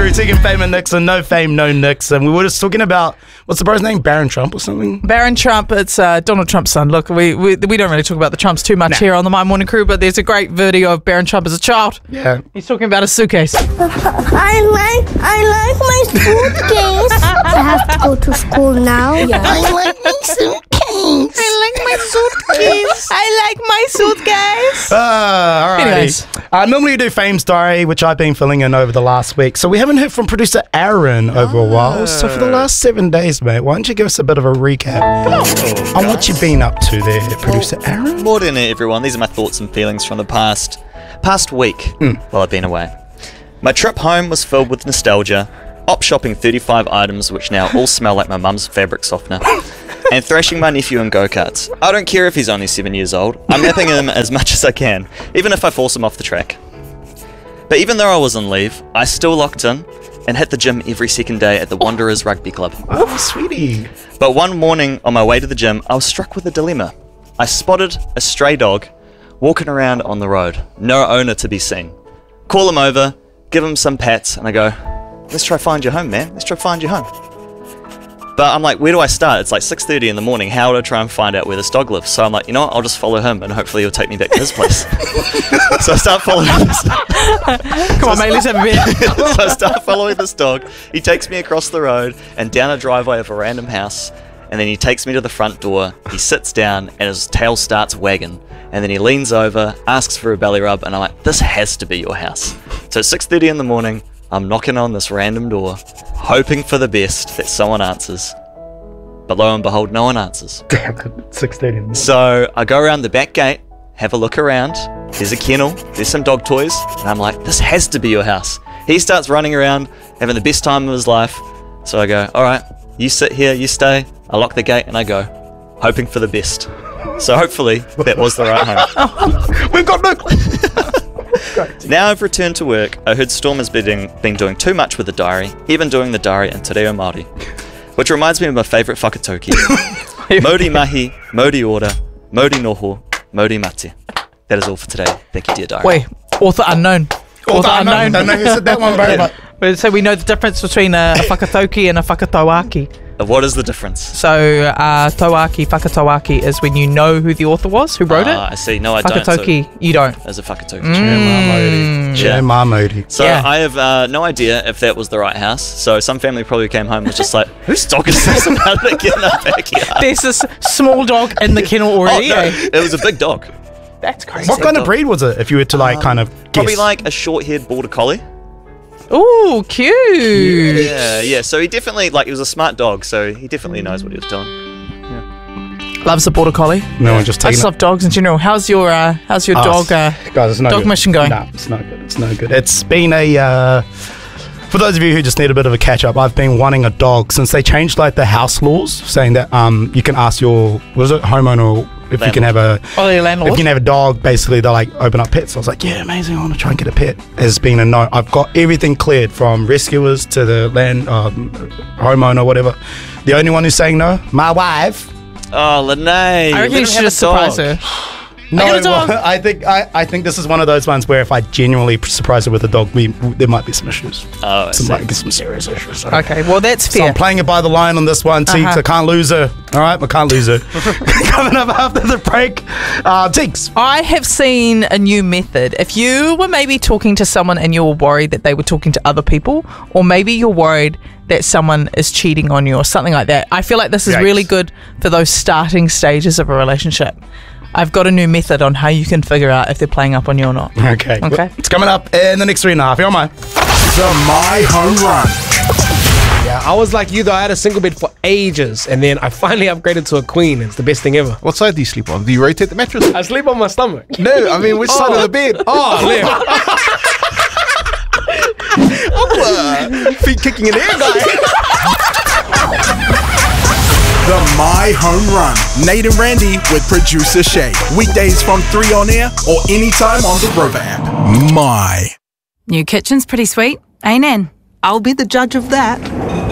Tegan, Fame and Nixon. No fame, no Nixon. We were just talking about, what's the bro's name? Barron Trump or something? Barron Trump, it's Donald Trump's son. Look, we don't really talk about the Trumps too much here on the My Morning Crew, but there's a great video of Barron Trump as a child. Yeah. He's talking about a suitcase. I like my suitcase. I have to go to school now. Yeah. I like my suitcase. All right. Anyways. Normally we do Fame's Diary, which I've been filling in over the last week. So we haven't heard from producer Aaron over a while. So for the last 7 days, mate, why don't you give us a bit of a recap on what you've been up to there, producer Aaron? Morning, everyone. These are my thoughts and feelings from the past week while I've been away. My trip home was filled with nostalgia, op shopping 35 items which now all smell like my mum's fabric softener, and thrashing my nephew in go-karts. I don't care if he's only 7 years old. I'm napping him as much as I can, even if I force him off the track. But even though I was on leave, I still locked in and hit the gym every second day at the Wanderers Rugby Club. Oh, sweetie. But one morning on my way to the gym, I was struck with a dilemma. I spotted a stray dog walking around on the road, no owner to be seen. Call him over, give him some pats, and I go, let's try find you home, man. Let's try find you home. But I'm like, where do I start? It's like 6:30 in the morning. How would I try and find out where this dog lives? So I'm like, you know what? I'll just follow him and hopefully he'll take me back to his place. So I start following this dog. Come on, mate, let's have a bit. So I start following this dog. He takes me across the road and down a driveway of a random house. And then he takes me to the front door. He sits down and his tail starts wagging. And then he leans over, asks for a belly rub. And I'm like, this has to be your house. So 6:30 in the morning, I'm knocking on this random door, hoping for the best that someone answers. But lo and behold, no one answers. Damn it, 6:30. So I go around the back gate, have a look around. There's a kennel, there's some dog toys. And I'm like, this has to be your house. He starts running around, having the best time of his life. So I go, all right, you sit here, you stay. I lock the gate and I go, hoping for the best. So hopefully that was the right home. We've got no clue. Now I've returned to work, I heard Storm has been doing too much with the diary, even doing the diary in Te Reo Māori. Which reminds me of my favourite whakatauki. Mauri mahi, mauri ora, mauri noho, mauri mate. That is all for today. Thank you, dear diary. Wait, author unknown. Author unknown. I know who said that one, bro. So we know the difference between a whakatauki and a whakatauaki. What is the difference? So whakatauaki is when you know who the author was, who wrote it. I see. No, I don't. Whakatauki, you don't. As a whakatauki. Modi. So Yeah. I have no idea if that was the right house. So some family probably came home and was just like, whose dog is this? And how did it get in our backyard? There's this small dog in the kennel already. Oh, no, eh? it was a big dog. That's crazy. What kind of breed was it, if you were to kind of guess? Probably like a short-haired border collie. Ooh, cute. Yeah. So he definitely, he was a smart dog, so he definitely knows what he was doing. Loves a border collie. No one just I taking just it. love dogs in general. How's your dog? Guys, it's no dog good. mission going? No, it's no good. It's no good. It's been a... for those of you who just need a bit of a catch-up, I've been wanting a dog since they changed the house laws, saying that you can ask your homeowner if you can have a your landlord. if you can have a dog. Basically, they open up pets. I was like, yeah, amazing. I want to try and get a pet. It's been a no. I've got everything cleared from rescuers to the homeowner, whatever. The only one who's saying no, my wife. Oh, Lene. I reckon you should have surprised her. No, I got a dog. I think this is one of those ones where if I genuinely surprise her with a dog, there might be some issues. Oh, I see. Some serious issues. So. Okay, well that's So fair. I'm playing it by the line on this one. See, I can't lose her. All right, I can't lose her. Coming up after the break, Tiggs. I have seen a new method. If you were maybe talking to someone and you were worried that they were talking to other people, or maybe you're worried that someone is cheating on you or something like that, I feel like this is really good for those starting stages of a relationship. I've got a new method on how you can figure out if they're playing up on you or not. Okay. It's coming up in the next 3.5. You're on my. The My Home Run. Yeah, I was like you though. I had a single bed for ages, and then I finally upgraded to a queen. It's the best thing ever. What side do you sleep on? Do you rotate the mattress? I sleep on my stomach. No, I mean, which side of the bed? Oh, left. Feet kicking in the air, guy. The My Home Run. Nate and Randy with producer Shay. Weekdays from 3 on air or anytime on the Rover app. My. New kitchen's pretty sweet, ain't it? I'll be the judge of that.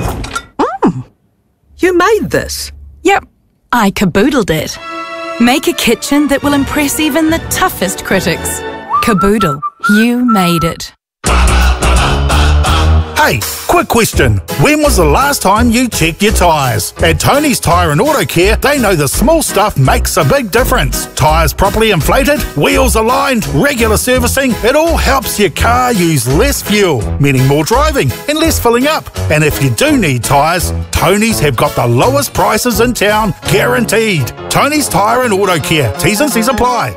You made this? Yep, I caboodled it. Make a kitchen that will impress even the toughest critics. Caboodle, you made it. Hey, quick question. When was the last time you checked your tyres? At Tony's Tyre and Auto Care, they know the small stuff makes a big difference. Tyres properly inflated, wheels aligned, regular servicing, it all helps your car use less fuel, meaning more driving and less filling up. And if you do need tyres, Tony's have got the lowest prices in town, guaranteed. Tony's Tyre and Auto Care. T's and C's apply.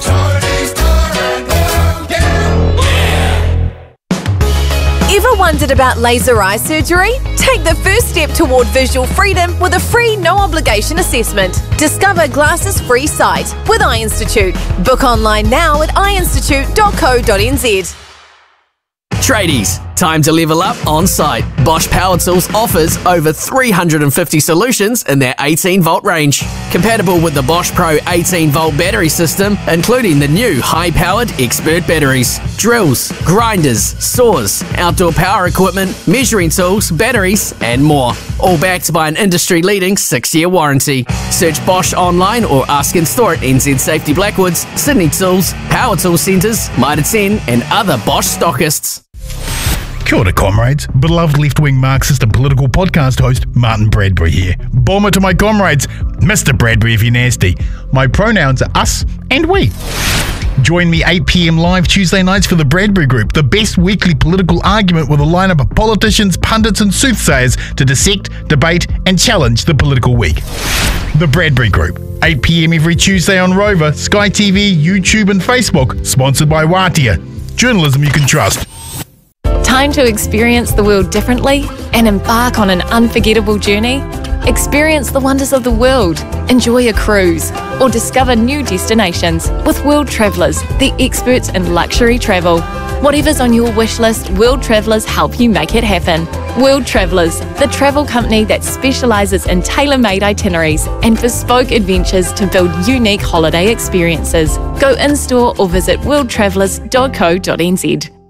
Ever wondered about laser eye surgery? Take the first step toward visual freedom with a free, no-obligation assessment. Discover glasses-free sight with Eye Institute. Book online now at eyeinstitute.co.nz. Tradies, time to level up on site. Bosch Power Tools offers over 350 solutions in their 18-volt range. Compatible with the Bosch Pro 18-volt battery system, including the new high-powered Expert batteries. Drills, grinders, saws, outdoor power equipment, measuring tools, batteries, and more. All backed by an industry-leading 6-year warranty. Search Bosch online or ask in store at NZ Safety Blackwoods, Sydney Tools, Power Tool Centres, Mitre 10, and other Bosch stockists. Kia ora, comrades. Beloved left-wing Marxist and political podcast host Martin Bradbury here. Bomber to my comrades, Mr. Bradbury if you're nasty. My pronouns are us and we. Join me 8 p.m. live Tuesday nights for the Bradbury Group, the best weekly political argument with a lineup of politicians, pundits and soothsayers to dissect, debate and challenge the political week. The Bradbury Group, 8 p.m. every Tuesday on Rover, Sky TV, YouTube and Facebook, sponsored by Watia. Journalism you can trust. Time to experience the world differently and embark on an unforgettable journey? Experience the wonders of the world, enjoy a cruise, or discover new destinations with World Travellers, the experts in luxury travel. Whatever's on your wish list, World Travellers help you make it happen. World Travellers, the travel company that specialises in tailor-made itineraries and bespoke adventures to build unique holiday experiences. Go in-store or visit worldtravellers.co.nz.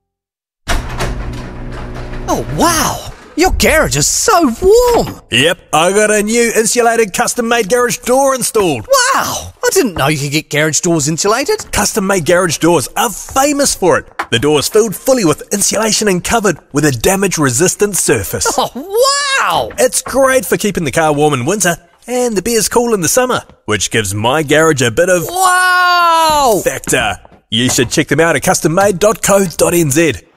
Oh, wow! Your garage is so warm! Yep, I got a new insulated custom-made garage door installed. Wow! I didn't know you could get garage doors insulated. Custom-made garage doors are famous for it. The door is filled fully with insulation and covered with a damage-resistant surface. Oh, wow! It's great for keeping the car warm in winter and the beers cool in the summer, which gives my garage a bit of wow factor. You should check them out at custommade.co.nz.